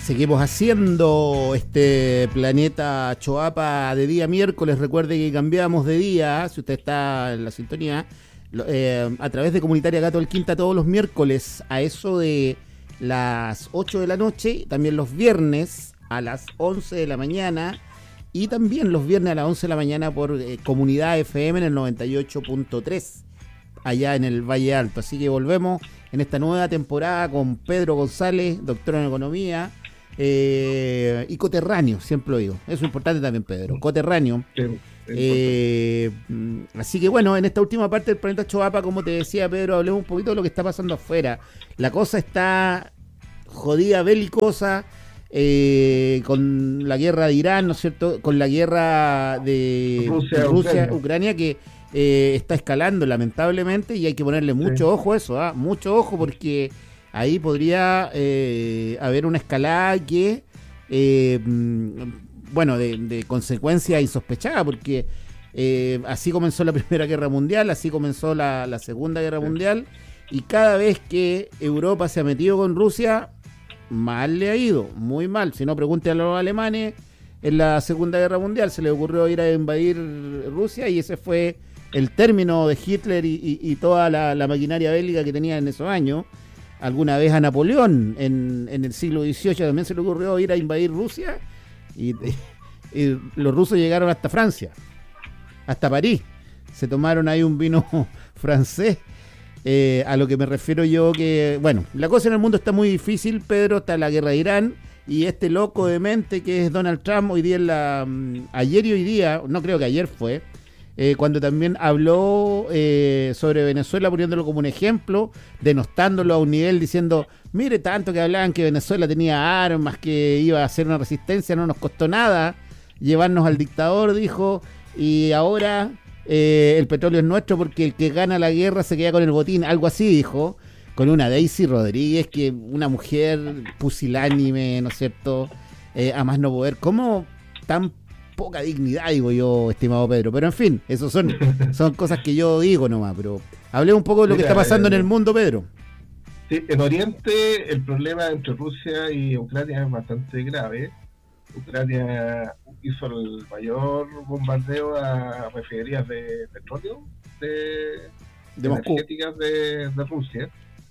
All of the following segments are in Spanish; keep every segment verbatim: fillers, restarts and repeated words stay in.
Seguimos haciendo este Planeta Choapa de día miércoles. Recuerde que cambiamos de día, si usted está en la sintonía, eh, a través de Comunitaria Gato del Quinta todos los miércoles a eso de las ocho de la noche, también los viernes a las once de la mañana y también los viernes a las once de la mañana por eh, Comunidad F M en el noventa y ocho punto tres allá en el Valle Alto. Así que volvemos en esta nueva temporada con Pedro González, doctor en Economía, eh, y coterráneo, siempre lo digo. Eso es importante también, Pedro, coterráneo. Sí, eh, así que bueno, en esta última parte del Planeta Choapa, como te decía, Pedro, hablemos un poquito de lo que está pasando afuera. La cosa está jodida, belicosa, eh, con la guerra de Irán, ¿no es cierto? Con la guerra de Rusia, Rusia Ucrania. Ucrania, que eh, está escalando lamentablemente, y hay que ponerle mucho sí. ojo a eso, ¿eh? mucho ojo, porque ahí podría eh, haber una escalada que eh, bueno, de, de consecuencia insospechada, porque eh, así comenzó la Primera Guerra Mundial, así comenzó la, la Segunda Guerra sí. Mundial, y cada vez que Europa se ha metido con Rusia, mal le ha ido, muy mal. Si no, pregunte a los alemanes, en la Segunda Guerra Mundial se les ocurrió ir a invadir Rusia, y ese fue el término de Hitler y, y, y toda la, la maquinaria bélica que tenía en esos años. Alguna vez a Napoleón, en, en el siglo dieciocho, también se le ocurrió ir a invadir Rusia, y, y, y los rusos llegaron hasta Francia, hasta París. Se tomaron ahí un vino francés. Eh, a lo que me refiero yo, que bueno, la cosa en el mundo está muy difícil, Pedro. Está la guerra de Irán, y este loco de mente que es Donald Trump, hoy día en la, ayer y hoy día, no creo que ayer fue, eh, cuando también habló eh, sobre Venezuela, poniéndolo como un ejemplo, denostándolo a un nivel, diciendo, mire, tanto que hablaban que Venezuela tenía armas, que iba a hacer una resistencia, no nos costó nada llevarnos al dictador, dijo, y ahora eh, el petróleo es nuestro porque el que gana la guerra se queda con el botín, algo así dijo, con una Daisy Rodríguez, que una mujer pusilánime, ¿no es cierto?, eh, a más no poder. ¿Cómo tan poca dignidad, digo yo, estimado Pedro? Pero en fin, eso son, son cosas que yo digo nomás, pero hablé un poco de lo Mira, que está pasando eh, en el mundo, Pedro. Sí, en Oriente el problema entre Rusia y Ucrania es bastante grave. Ucrania hizo el mayor bombardeo a refinerías de petróleo de, de energéticas de, de Rusia.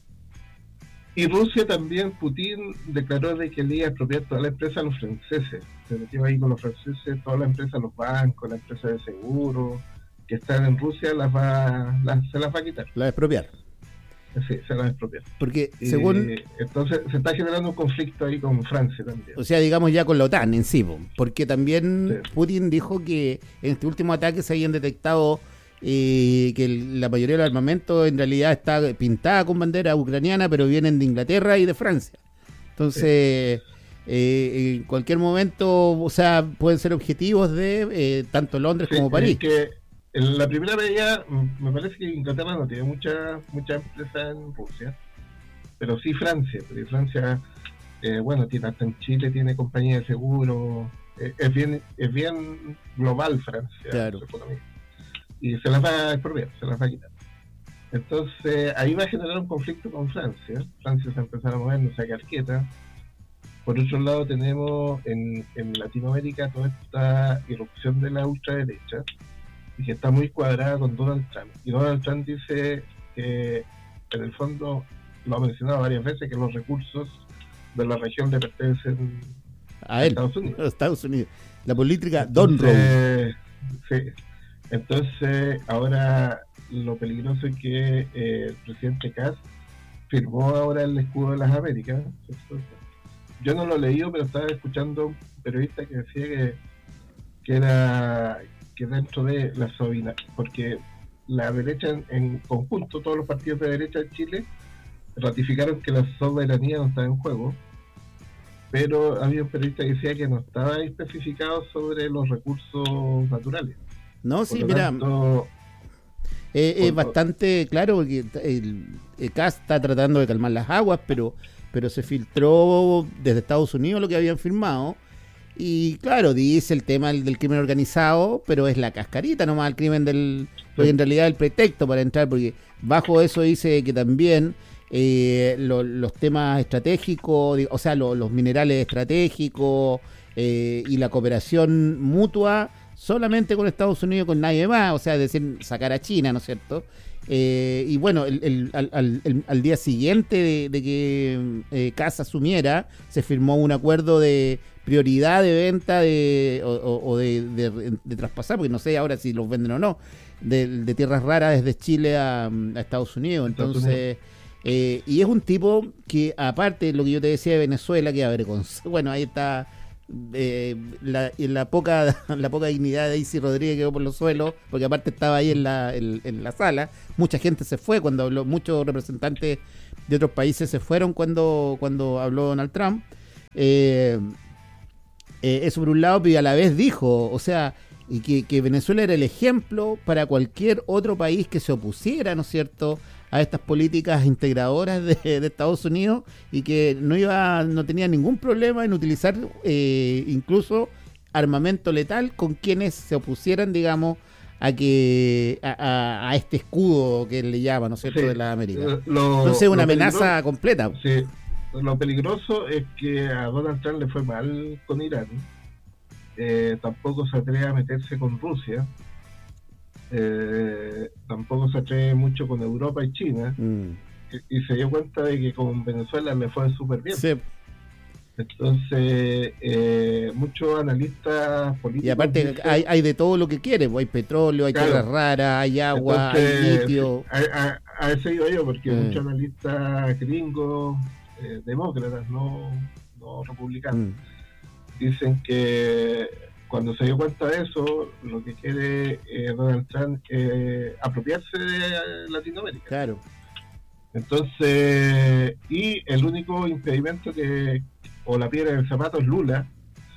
Y Rusia también, Putin declaró de que le iba a expropiar toda la empresa a los franceses. Se metió ahí con los franceses, toda la empresa, los bancos, la empresa de seguro que están en Rusia, las va, las, se las va a quitar. La va a expropiar. Sí, se las va a expropiar. Porque y, según... Entonces se está generando un conflicto ahí con Francia también. O sea, digamos ya con la OTAN en sí, porque también sí. Putin dijo que en este último ataque se habían detectado eh, que el, la mayoría del armamento en realidad está pintada con bandera ucraniana, pero vienen de Inglaterra y de Francia. Entonces, sí. eh, en cualquier momento, o sea, pueden ser objetivos de eh, tanto Londres sí, como París. Es que en la primera medida, me parece que Inglaterra no tiene mucha mucha empresa en Rusia, pero sí Francia, porque Francia, eh, bueno, tiene hasta en Chile, tiene compañía de seguro, eh, es bien es bien global Francia, claro. Su economía. Y se las va a expropiar, se las va a quitar. Entonces, ahí va a generar un conflicto con Francia. Francia se va a empezar a mover, no sacar quieta. Por otro lado, tenemos en, en Latinoamérica toda esta irrupción de la ultraderecha, y que está muy cuadrada con Donald Trump. Y Donald Trump dice que, en el fondo, lo ha mencionado varias veces, que los recursos de la región le pertenecen a, a él, Estados Unidos. A Estados Unidos. La política Don Rowe. Sí. Entonces, ahora lo peligroso es que eh, el presidente Kass firmó ahora el escudo de las Américas. Yo no lo he leído, pero estaba escuchando un periodista que decía que, que era que dentro de la soberanía, porque la derecha en, en conjunto, todos los partidos de derecha en Chile ratificaron que la soberanía no estaba en juego, pero había un periodista que decía que no estaba especificado sobre los recursos naturales. No, sí, mira, tanto, eh, es bastante claro, porque el, el C A S está tratando de calmar las aguas, pero pero se filtró desde Estados Unidos lo que habían firmado, y claro, dice el tema del, del crimen organizado, pero es la cascarita nomás el crimen del... Porque en realidad el pretexto para entrar, porque bajo eso dice que también eh, lo, los temas estratégicos, o sea, lo, los minerales estratégicos eh, y la cooperación mutua solamente con Estados Unidos, con nadie más, o sea, es decir, sacar a China, ¿no es cierto? Eh, y bueno, el, el, al, al, el, al día siguiente de, de que eh, Kass asumiera, se firmó un acuerdo de prioridad de venta de, o, o, o de, de, de traspasar, porque no sé ahora si los venden o no, de, de tierras raras desde Chile a, a Estados Unidos. Entonces, eh, y es un tipo que, aparte de lo que yo te decía de Venezuela, que avergonzó, bueno, ahí está eh, la, la poca la poca dignidad de Daisy Rodríguez quedó por los suelos, porque aparte estaba ahí en la, en, en la sala. Mucha gente se fue cuando habló, muchos representantes de otros países se fueron cuando, cuando habló Donald Trump. Eh, eh, eso por un lado, pero a la vez dijo, o sea, y que, que Venezuela era el ejemplo para cualquier otro país que se opusiera, ¿no es cierto?, a estas políticas integradoras de, de Estados Unidos, y que no iba, no tenía ningún problema en utilizar eh, incluso armamento letal con quienes se opusieran, digamos, a que a, a, a este escudo que le llaman, ¿no es cierto?, sí, de la América. Lo, Entonces, una amenaza completa. Sí, lo peligroso es que a Donald Trump le fue mal con Irán. Eh, tampoco se atreve a meterse con Rusia. Eh, tampoco se atreve mucho con Europa y China, mm. y, y se dio cuenta de que con Venezuela le fue súper bien. Sí. Entonces, eh, muchos analistas políticos... Y aparte dicen, hay, hay de todo lo que quiere, hay petróleo, hay claro, tierras raras, hay agua, entonces, hay litio... A, a, a eso iba yo, porque mm. muchos analistas gringos, eh, demócratas, no, no republicanos, mm. dicen que cuando se dio cuenta de eso, lo que quiere eh, Donald Trump es eh, apropiarse de Latinoamérica. Claro. Entonces, y el único impedimento que, o la piedra del zapato, es Lula,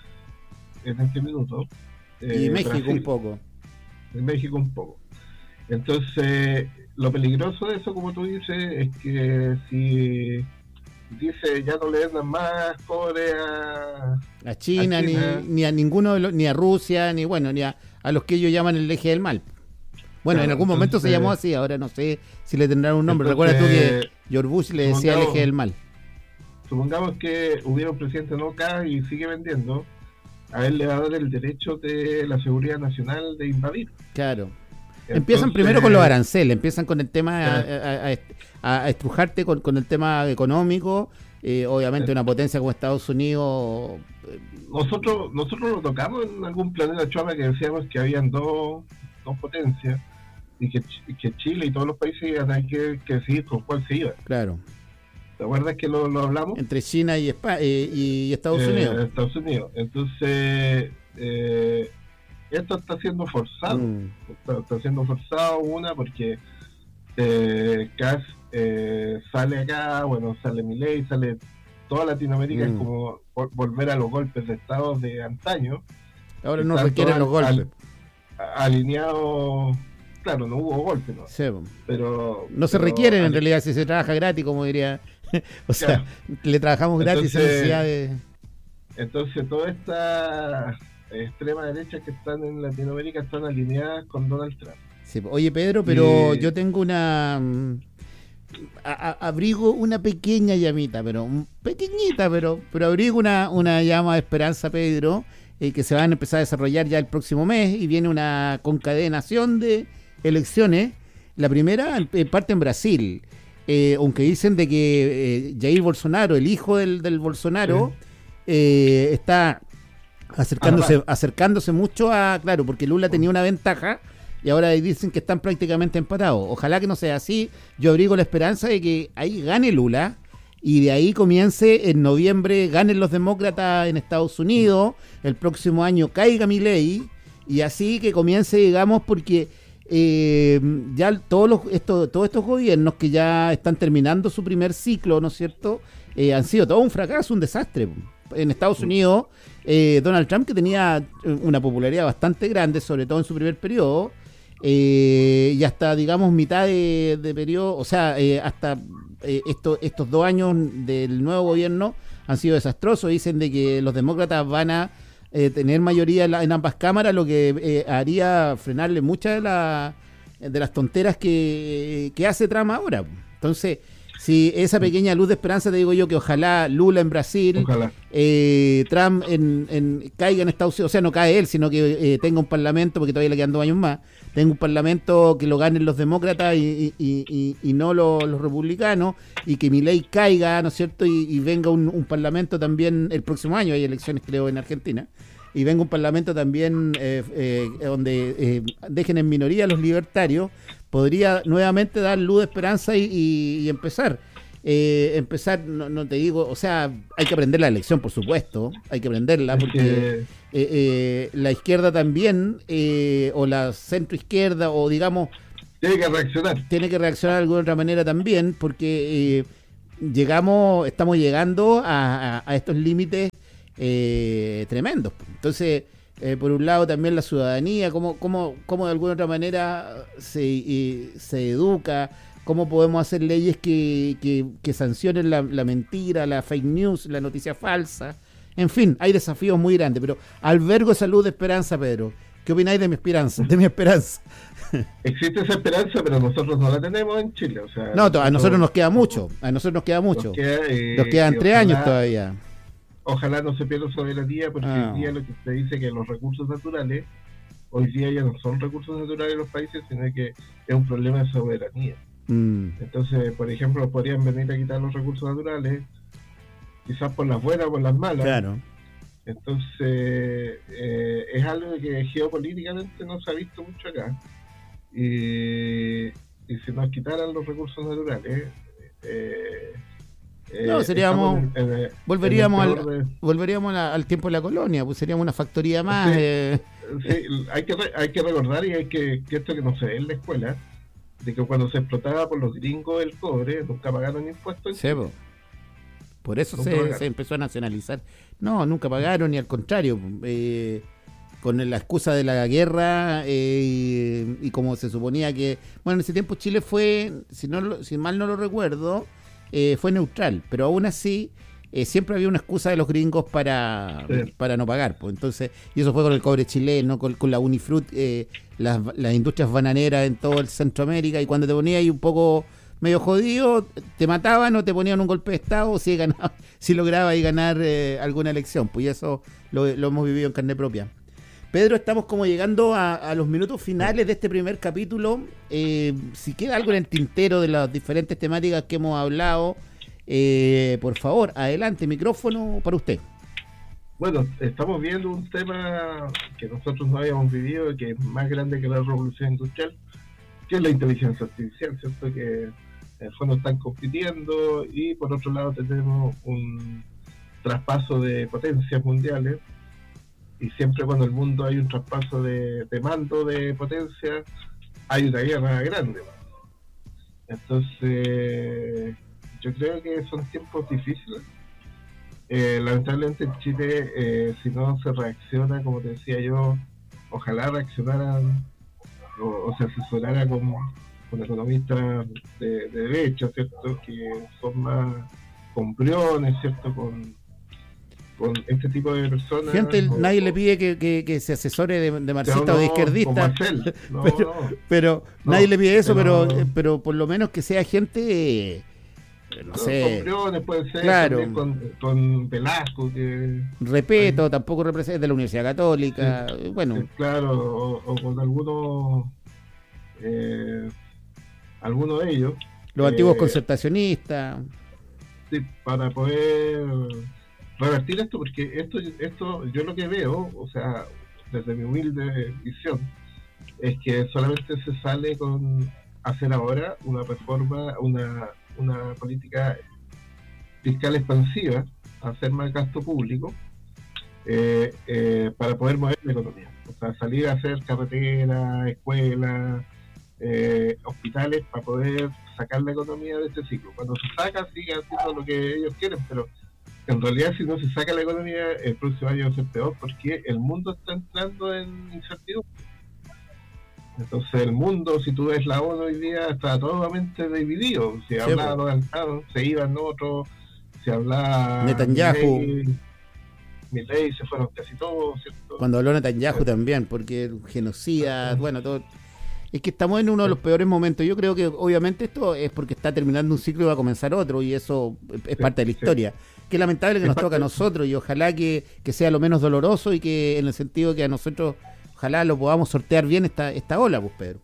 en este minuto. Eh, y México Brasil, un poco. En México un poco. Entonces, lo peligroso de eso, como tú dices, es que si dice ya no le vendan más cobre a, a China, a China. Ni, ni a ninguno de los, ni a Rusia, ni bueno, ni a, a los que ellos llaman el eje del mal. Bueno, claro, en algún entonces, momento se llamó así, ahora no sé si le tendrán un nombre. Entonces, recuerda tú que George Bush le decía el eje del mal. Supongamos que hubiera un presidente no acá y sigue vendiendo, a él le va a dar el derecho de la seguridad nacional de invadir. Claro. Entonces, empiezan primero con los aranceles, empiezan con el tema claro. a, a, a estrujarte con, con el tema económico, eh, obviamente una potencia como Estados Unidos. Eh, nosotros nosotros lo tocamos en algún planeta Chuapa que decíamos que habían dos, dos potencias y que, que Chile y todos los países iban a tener que, que decidir con cuál se iba. Claro. ¿Te acuerdas que lo, lo hablamos? Entre China y, España, eh, y Estados eh, Unidos. Estados Unidos. Entonces, eh, esto está siendo forzado. Mm. Está, está siendo forzado, una, porque eh, Kass eh, sale acá, bueno, sale Milei, sale toda Latinoamérica, mm. es como por, volver a los golpes de Estado de antaño. Ahora no requieren los golpes. Al, alineados, claro, no hubo golpes, ¿no? Sí, pero no se pero, requieren en realidad si se trabaja gratis, como diría. O sea, claro. Le trabajamos gratis sin necesidad de... Entonces, toda esta extrema derecha que están en Latinoamérica están alineadas con Donald Trump. Sí, oye, Pedro, pero y... yo tengo una... A, a, abrigo una pequeña llamita, pero pequeñita, pero pero abrigo una, una llama de esperanza, Pedro, eh, que se van a empezar a desarrollar ya el próximo mes, y viene una concadenación de elecciones. La primera eh, parte en Brasil. Eh, aunque dicen de que eh, Jair Bolsonaro, el hijo del, del Bolsonaro, sí. eh, está acercándose, acercándose mucho a, claro, porque Lula tenía una ventaja y ahora dicen que están prácticamente empatados. Ojalá que no sea así. Yo abrigo la esperanza de que ahí gane Lula y de ahí comience en noviembre, ganen los demócratas en Estados Unidos, el próximo año caiga Milei y así que comience, digamos, porque... Eh, ya todos los estos, todos estos gobiernos que ya están terminando su primer ciclo, ¿no es cierto? Eh, han sido todo un fracaso, un desastre. En Estados Unidos, eh, Donald Trump, que tenía una popularidad bastante grande, sobre todo en su primer periodo, eh, y hasta, digamos, mitad de, de periodo, o sea, eh, hasta eh, esto, estos dos años del nuevo gobierno han sido desastrosos. Dicen de que los demócratas van a Eh, tener mayoría en, la, en ambas cámaras, lo que eh, haría frenarle muchas de, la, de las tonteras que, que hace Trump ahora. Entonces, si esa pequeña luz de esperanza, te digo yo que ojalá Lula en Brasil, Ojalá. eh, Trump en, en, caiga en Estados Unidos, o sea, no cae él, sino que eh, tenga un parlamento, porque todavía le quedan dos años más, tenga un parlamento que lo ganen los demócratas y, y, y, y no los, los republicanos, y que Milei caiga, ¿no es cierto? Y, y venga un, un parlamento también el próximo año, hay elecciones creo en Argentina, y venga un parlamento también eh, eh, donde eh, dejen en minoría a los libertarios, podría nuevamente dar luz de esperanza y, y, y empezar. Eh, empezar, no, no te digo, o sea, hay que aprender la elección, por supuesto, hay que aprenderla, porque eh, eh, la izquierda también, eh, o la centro izquierda, o digamos... Tiene que reaccionar. Tiene que reaccionar de alguna otra manera también, porque eh, llegamos, estamos llegando a, a, a estos límites eh, tremendos. Entonces... Eh, por un lado también la ciudadanía, cómo, cómo, cómo de alguna otra manera se, eh, se educa, cómo podemos hacer leyes que, que, que sancionen la, la mentira, la fake news, la noticia falsa. En fin, hay desafíos muy grandes, pero albergo esa luz de esperanza, Pedro. ¿Qué opináis de mi esperanza? De mi esperanza. Existe esa esperanza, pero nosotros no la tenemos en Chile. O sea, no, a nosotros nos queda mucho, a nosotros nos queda mucho. Nos, queda, eh, nos quedan tres ojalá, años todavía. Ojalá no se pierda soberanía, porque ah. hoy día lo que se dice que los recursos naturales, hoy día ya no son recursos naturales de los países, sino que es un problema de soberanía. Mm. Entonces, por ejemplo, podrían venir a quitar los recursos naturales, quizás por las buenas o por las malas. Claro. Entonces, eh, es algo que geopolíticamente no se ha visto mucho acá. Y, y si nos quitaran los recursos naturales, eh, no, seríamos, en, en, volveríamos, en al, de... volveríamos a, al tiempo de la colonia, pues seríamos una factoría más. Sí, eh. sí, hay que hay que recordar, y hay que, que esto que no se ve en la escuela, de que cuando se explotaba por los gringos el cobre, nunca pagaron impuestos. Sí, po. Por eso se, se empezó a nacionalizar. No, nunca pagaron, ni al contrario, eh, con la excusa de la guerra, eh, y, y como se suponía que, bueno, en ese tiempo Chile fue, si no si mal no lo recuerdo, Eh, fue neutral, pero aún así eh, siempre había una excusa de los gringos para, sí. para no pagar, pues. Entonces, y eso fue con el cobre chileno, con, con la Unifruit, eh, las, las industrias bananeras en todo el Centroamérica, y cuando te ponías ahí un poco medio jodido, te mataban o te ponían un golpe de estado si ganaba, si lograba ahí ganar eh, alguna elección, pues, y eso lo, lo hemos vivido en carne propia. Pedro, estamos como llegando a, a los minutos finales de este primer capítulo. Eh, si queda algo en el tintero de las diferentes temáticas que hemos hablado, eh, por favor, adelante, micrófono para usted. Bueno, estamos viendo un tema que nosotros no habíamos vivido, que es más grande que la revolución industrial, que es la inteligencia artificial, ¿cierto? Que en el fondo están compitiendo, y por otro lado tenemos un traspaso de potencias mundiales. Y siempre cuando el mundo hay un traspaso de, de mando de potencia, hay una guerra grande. Entonces, yo creo que son tiempos difíciles. Eh, lamentablemente en Chile, eh, si no se reacciona, como te decía yo, ojalá reaccionaran o, o se asesorara con, con economistas de, de derecha, ¿cierto? Que son más compriones, ¿cierto? Con con este tipo de personas. Gente, o, nadie o, le pide que, que, que se asesore de, de marxista no, o de izquierdista. No, pero no, pero no, nadie le pide eso, pero, pero, pero por lo menos que sea gente, no sé. Puede ser, claro. Con, con Velasco. Que, Respeto, hay, tampoco representa de la Universidad Católica. Sí, bueno. Sí, claro, o, o con algunos, eh, algunos de ellos. Los eh, antiguos concertacionistas. Sí, para poder revertir esto, porque esto esto yo lo que veo, o sea, desde mi humilde visión, es que solamente se sale con hacer ahora una reforma, una, una política fiscal expansiva, hacer más gasto público, eh, eh, para poder mover la economía. O sea, salir a hacer carreteras, escuelas, eh, hospitales, para poder sacar la economía de este ciclo. Cuando se saca, sigue haciendo lo que ellos quieren, pero en realidad, si no se saca la economía, el próximo año va a ser peor, porque el mundo está entrando en incertidumbre. Entonces, el mundo, si tú ves la ONU hoy día, está totalmente dividido. Si hablaba sí, Donald Trump, se iban otros, si hablaba Netanyahu, Milei, se fueron casi todos, ¿cierto? Cuando habló Netanyahu sí. también, porque genocida, sí. bueno, todo. Es que estamos en uno de los peores momentos. Yo creo que obviamente esto es porque está terminando un ciclo y va a comenzar otro, y eso es parte de la historia. Qué lamentable que nos toca a nosotros, y ojalá que, que sea lo menos doloroso, y que en el sentido que a nosotros ojalá lo podamos sortear bien esta, esta ola, pues, Pedro.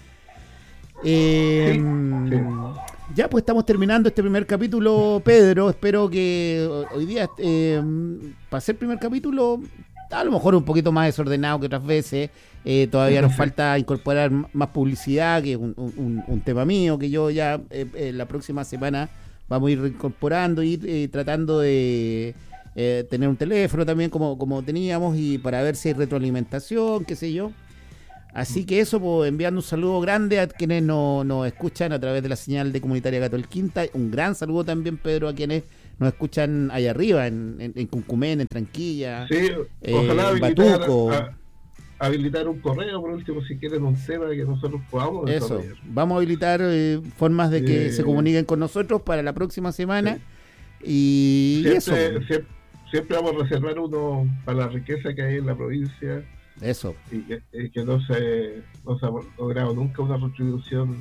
Eh, sí, sí. Ya pues estamos terminando este primer capítulo, Pedro. Espero que hoy día, eh, para ser primer capítulo, a lo mejor un poquito más desordenado que otras veces. Eh, todavía nos falta incorporar más publicidad, que es un, un, un tema mío, que yo ya eh, eh, la próxima semana vamos a ir incorporando, ir eh, tratando de eh, tener un teléfono también como, como teníamos, y para ver si hay retroalimentación, qué sé yo. Así que eso, pues, enviando un saludo grande a quienes nos no escuchan a través de la señal de Comunitaria Gato del Quinta. Un gran saludo también, Pedro, a quienes nos escuchan allá arriba, en, en, en Cuncumén, en Tranquilla, sí, ojalá eh, en Batuco. A, a, habilitar un correo, por último, si quieren un tema que nosotros podamos eso, desarrollar. Vamos a habilitar eh, formas de que eh, se comuniquen con nosotros para la próxima semana. Sí. Y siempre, eso. Siempre, siempre vamos a reservar uno para la riqueza que hay en la provincia. Eso. Y que, y que no, se, no se ha logrado nunca una retribución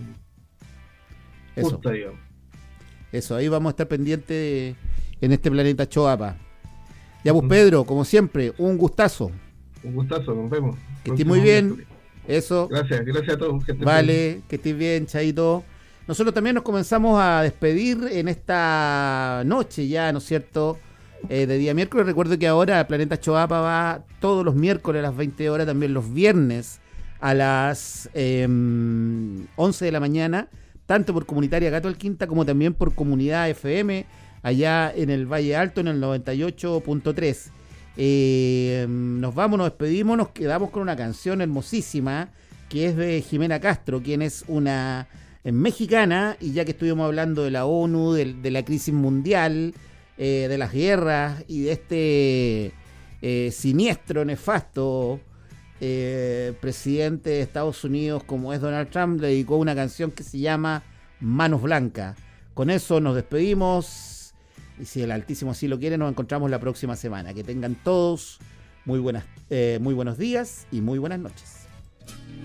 eso. Justa, digamos. Eso, ahí vamos a estar pendientes en este planeta Choapa. Ya pues, Pedro, como siempre, un gustazo. Un gustazo, nos vemos. Que estés muy bien. Eso. Gracias, gracias a todos. Que vale, bien. Que estés bien, Chaito. Nosotros también nos comenzamos a despedir en esta noche ya, ¿no es cierto?, eh, de día miércoles. Recuerdo que ahora Planeta Choapa va todos los miércoles a las veinte horas, también los viernes a las eh, once de la mañana, tanto por Comunitaria Gato del Quinta como también por Comunidad F M, allá en el Valle Alto, en el noventa y ocho punto tres. Eh, nos vamos, nos despedimos, nos quedamos con una canción hermosísima que es de Jimena Castro, quien es una eh, mexicana, y ya que estuvimos hablando de la ONU, de, de la crisis mundial, eh, de las guerras y de este eh, siniestro, nefasto eh, presidente de Estados Unidos como es Donald Trump, le dedicó una canción que se llama Manos Blancas. Con eso nos despedimos. Y si el Altísimo así lo quiere, nos encontramos la próxima semana. Que tengan todos muy buenas, eh, muy buenos días y muy buenas noches.